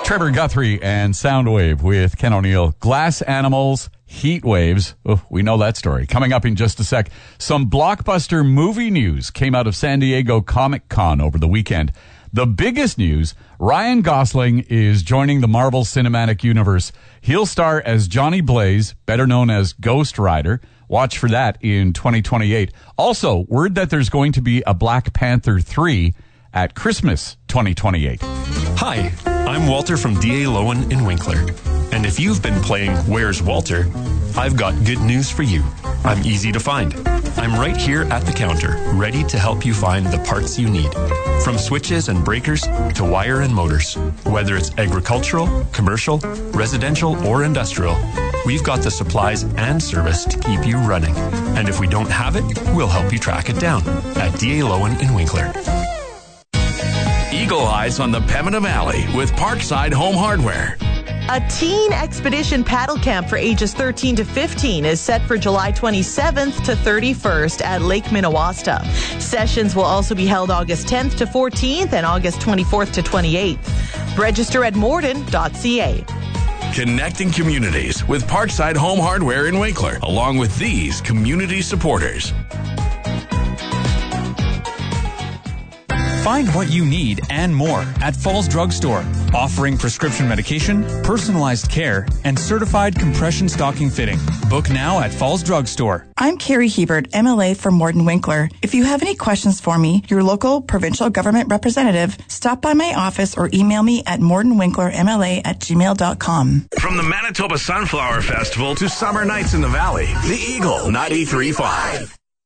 Trevor Guthrie and Soundwave with Ken O'Neill. Glass animals, heat waves. Oh, we know that story. Coming up in just a sec. Some blockbuster movie news came out of San Diego Comic-Con over the weekend. The biggest news, Ryan Gosling is joining the Marvel Cinematic Universe. He'll star as Johnny Blaze, better known as Ghost Rider. Watch for that in 2028. Also, word that there's going to be a Black Panther 3 at Christmas 2028. Hi, I'm Walter from D.A. Lowen in Winkler. And if you've been playing Where's Walter, I've got good news for you. I'm easy to find. I'm right here at the counter, ready to help you find the parts you need. From switches and breakers to wire and motors. Whether it's agricultural, commercial, residential, or industrial, we've got the supplies and service to keep you running. And if we don't have it, we'll help you track it down at D.A. Lowen in Winkler. Eagle Eyes on the Pembina Valley with Parkside Home Hardware. A teen expedition paddle camp for ages 13 to 15 is set for July 27th to 31st at Lake Minnewaska. Sessions will also be held August 10th to 14th and August 24th to 28th. Register at morden.ca. Connecting communities with Parkside Home Hardware in Winkler, along with these community supporters. Find what you need and more at Falls Drug Store, offering prescription medication, personalized care, and certified compression stocking fitting. Book now at Falls Drug Store. I'm Carrie Hebert, MLA for Morden Winkler. If you have any questions for me, your local provincial government representative, stop by my office or email me at mordenwinklermla@gmail.com. From the Manitoba Sunflower Festival to summer nights in the valley, the Eagle 93.5.